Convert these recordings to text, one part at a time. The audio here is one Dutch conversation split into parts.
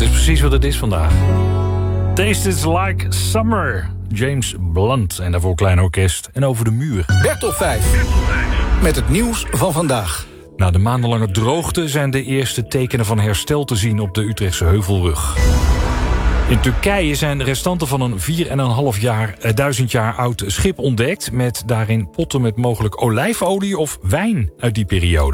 Dat is precies wat het is vandaag. Taste is like summer. James Blunt en daarvoor Klein Orkest. En Over de Muur. Bertel 5. Met het nieuws van vandaag. Na de maandenlange droogte zijn de eerste tekenen van herstel te zien op de Utrechtse Heuvelrug. In Turkije zijn de restanten van een 4.500 jaar oud schip ontdekt, met daarin potten met mogelijk olijfolie of wijn uit die periode.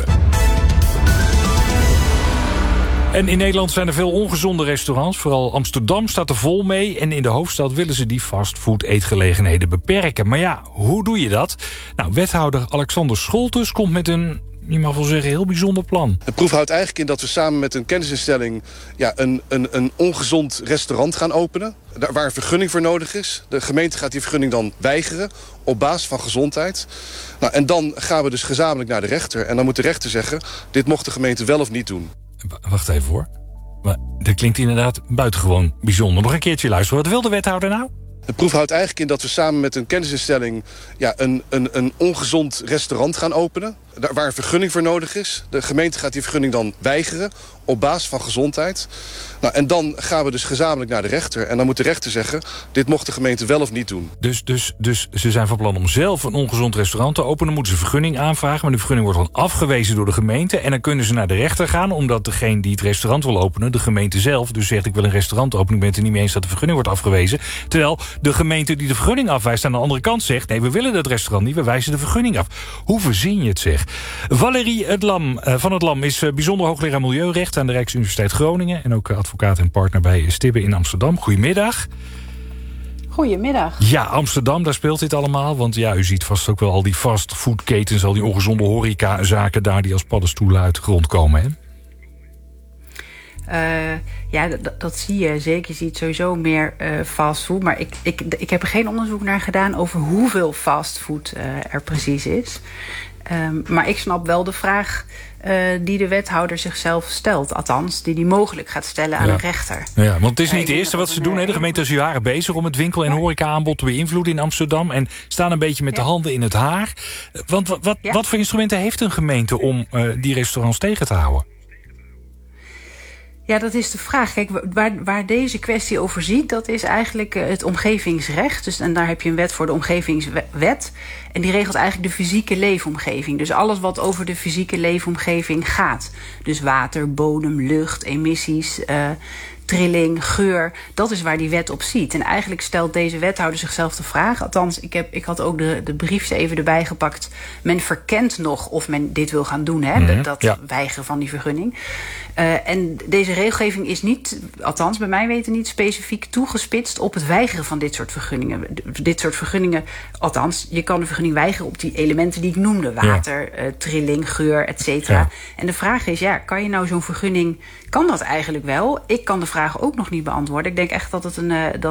En in Nederland zijn er veel ongezonde restaurants. Vooral Amsterdam staat er vol mee. En in de hoofdstad willen ze die fastfood eetgelegenheden beperken. Maar ja, hoe doe je dat? Nou, wethouder Alexander Scholtes komt met een, je mag wel zeggen, heel bijzonder plan. De proef houdt eigenlijk in dat we samen met een kennisinstelling een ongezond restaurant gaan openen. Waar een vergunning voor nodig is. De gemeente gaat die vergunning dan weigeren op basis van gezondheid. Nou, en dan gaan we dus gezamenlijk naar de rechter. En dan moet de rechter zeggen, dit mocht de gemeente wel of niet doen. Wacht even hoor. Maar dat klinkt inderdaad buitengewoon bijzonder. Nog een keertje luisteren. Wat wil de wethouder nou? De proef houdt eigenlijk in dat we samen met een kennisinstelling een ongezond restaurant gaan openen. Waar een vergunning voor nodig is. De gemeente gaat die vergunning dan weigeren op basis van gezondheid. Nou, en dan gaan we dus gezamenlijk naar de rechter. En dan moet de rechter zeggen, dit mocht de gemeente wel of niet doen. Dus ze zijn van plan om zelf een ongezond restaurant te openen. Moeten ze vergunning aanvragen. Maar die vergunning wordt dan afgewezen door de gemeente. En dan kunnen ze naar de rechter gaan. Omdat degene die het restaurant wil openen, de gemeente zelf, dus zegt ik wil een restaurant openen. Ik ben het er niet mee eens dat de vergunning wordt afgewezen. Terwijl de gemeente die de vergunning afwijst aan de andere kant zegt, nee, we willen dat restaurant niet. We wijzen de vergunning af. Hoe verzin je het, zeg? Valerie van het Lam is bijzonder hoogleraar Milieurecht aan de Rijksuniversiteit Groningen. En ook advocaat en partner bij Stibbe in Amsterdam. Goedemiddag. Goedemiddag. Ja, Amsterdam, daar speelt dit allemaal. Want ja, u ziet vast ook wel al die fastfoodketens, al die ongezonde horecazaken daar die als paddenstoelen uit de grond komen, hè? Dat zie je zeker. Je ziet sowieso meer fastfood. Maar ik heb er geen onderzoek naar gedaan over hoeveel fastfood er precies is. Maar ik snap wel de vraag die de wethouder zichzelf stelt. Althans, die mogelijk gaat stellen aan een rechter. Ja, want het is niet het eerste wat ze doen. De gemeente is al jaren bezig om het winkel- en horeca-aanbod te beïnvloeden in Amsterdam. En staan een beetje met de handen in het haar. Want wat voor instrumenten heeft een gemeente om die restaurants tegen te houden? Ja, dat is de vraag. Kijk, waar deze kwestie over ziet, dat is eigenlijk het omgevingsrecht. Dus, en daar heb je een wet voor, de omgevingswet. En die regelt eigenlijk de fysieke leefomgeving. Dus alles wat over de fysieke leefomgeving gaat. Dus water, bodem, lucht, emissies, trilling, geur. Dat is waar die wet op ziet. En eigenlijk stelt deze wethouder zichzelf de vraag. Althans, ik had ook de brief even erbij gepakt. Men verkent nog of men dit wil gaan doen. Hè? Dat weigeren van die vergunning. En deze regelgeving is niet, althans bij mij weten niet, specifiek toegespitst op het weigeren van dit soort vergunningen. Dit soort vergunningen, althans, je kan de vergunning weigeren op die elementen die ik noemde. Water, trilling, geur, et cetera. Ja. En de vraag is, kan je nou zo'n vergunning, kan dat eigenlijk wel? Ik kan de vraag ook nog niet beantwoorden. Ik denk echt dat het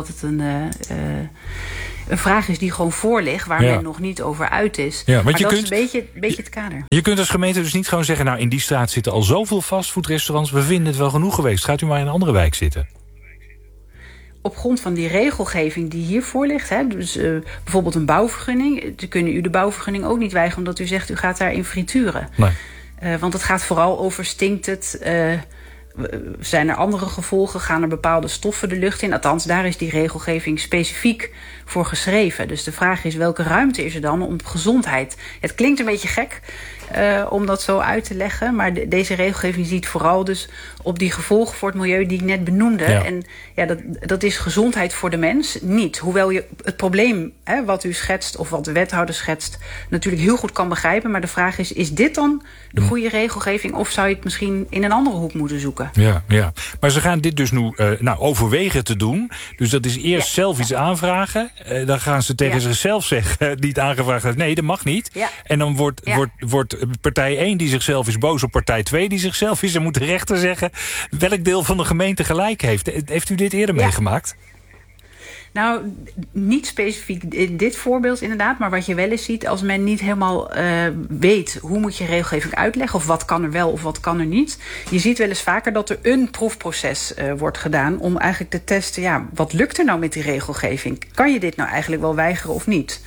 een vraag is die gewoon voor ligt, waar men nog niet over uit is. Ja, maar dat is een beetje het kader. Je kunt als gemeente dus niet gewoon zeggen, nou, in die straat zitten al zoveel fastfoodrestaurants, we vinden het wel genoeg geweest. Gaat u maar in een andere wijk zitten. Op grond van die regelgeving die hiervoor ligt, dus bijvoorbeeld een bouwvergunning, dan kunnen u de bouwvergunning ook niet weigeren omdat u zegt u gaat daarin frituren. Nee. Want het gaat vooral over stinkt het, zijn er andere gevolgen, gaan er bepaalde stoffen de lucht in. Althans, daar is die regelgeving specifiek voor geschreven. Dus de vraag is, welke ruimte is er dan om gezondheid? Het klinkt een beetje gek om dat zo uit te leggen, maar deze regelgeving ziet vooral dus op die gevolgen voor het milieu die ik net benoemde. Ja. En dat is gezondheid voor de mens niet. Hoewel je het probleem wat u schetst of wat de wethouder schetst natuurlijk heel goed kan begrijpen. Maar de vraag is dit dan de goede regelgeving of zou je het misschien in een andere hoek moeten zoeken? Ja. Maar ze gaan dit dus nu overwegen te doen. Dus dat is eerst zelf iets aanvragen. Dan gaan ze tegen zichzelf zeggen, niet aangevraagd, nee, dat mag niet. Ja. En dan wordt partij 1 die zichzelf is boos op partij 2 die zichzelf is. En moet de rechter zeggen welk deel van de gemeente gelijk heeft. Heeft u dit eerder meegemaakt? Nou, niet specifiek in dit voorbeeld inderdaad. Maar wat je wel eens ziet, als men niet helemaal weet hoe moet je regelgeving uitleggen, of wat kan er wel of wat kan er niet. Je ziet wel eens vaker dat er een proefproces wordt gedaan om eigenlijk te testen, wat lukt er nou met die regelgeving? Kan je dit nou eigenlijk wel weigeren of niet?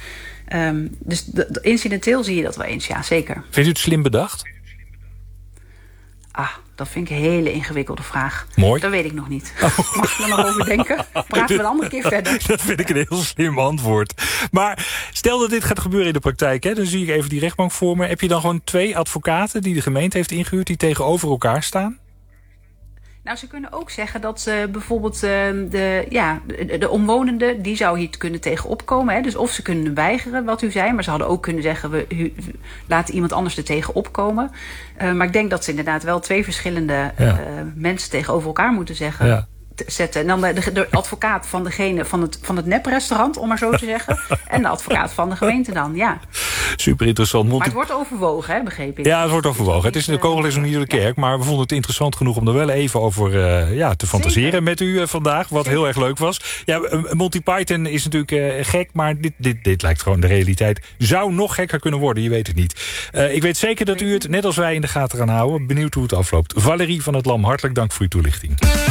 Dus incidenteel zie je dat wel eens, ja, zeker. Vindt u het slim bedacht? Dat vind ik een hele ingewikkelde vraag. Mooi. Dat weet ik nog niet. Mag ik er nog over denken? Praten we een andere keer verder. Dat vind ik een heel slim antwoord. Maar stel dat dit gaat gebeuren in de praktijk, hè, dan zie ik even die rechtbank voor me. Heb je dan gewoon 2 advocaten die de gemeente heeft ingehuurd die tegenover elkaar staan? Nou, ze kunnen ook zeggen dat ze bijvoorbeeld de omwonenden, die zou hier kunnen tegenop komen. Hè? Dus of ze kunnen weigeren, wat u zei. Maar ze hadden ook kunnen zeggen, we laten iemand anders er tegenop komen. Maar ik denk dat ze inderdaad wel 2 verschillende mensen tegenover elkaar moeten zeggen. Ja. Zetten. En dan de advocaat van degene van het neprestaurant, om maar zo te zeggen. En de advocaat van de gemeente dan, ja. Super interessant. Maar het wordt overwogen, hè, begreep ik. Ja, het wordt overwogen. Het is de kogel is nog niet door de kerk. Maar we vonden het interessant genoeg om er wel even over te fantaseren. Zeker. Met u vandaag. Wat heel erg leuk was. Ja, Monty Python is natuurlijk gek. Maar dit lijkt gewoon de realiteit. Zou nog gekker kunnen worden, je weet het niet. Ik weet zeker dat u het, net als wij, in de gaten gaan houden. Benieuwd hoe het afloopt. Valerie van het Lam, hartelijk dank voor uw toelichting.